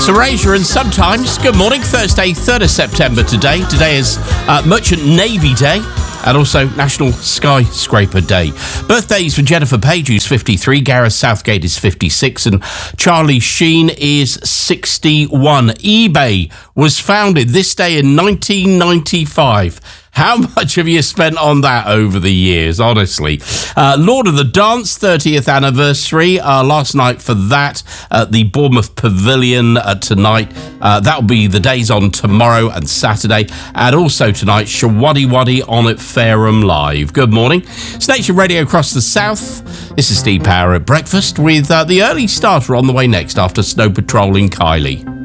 It's Erasure and Sometimes. Good morning, Thursday, 3rd of September today. Today is Merchant Navy Day and also National Skyscraper Day. Birthdays for Jennifer Page, who's 53, Gareth Southgate is 56, and Charlie Sheen is 61. eBay was founded this day in 1995. How much have you spent on that over the years, honestly? Lord of the Dance, 30th anniversary. Last night for that at the Bournemouth Pavilion tonight. That'll be the days on tomorrow and Saturday. And also tonight, Shawaddy Waddy on at Fareham Live. Good morning. It's Nature Radio across the south. This is Steve Power at breakfast with the early starter on the way next after Snow Patrol in Kylie.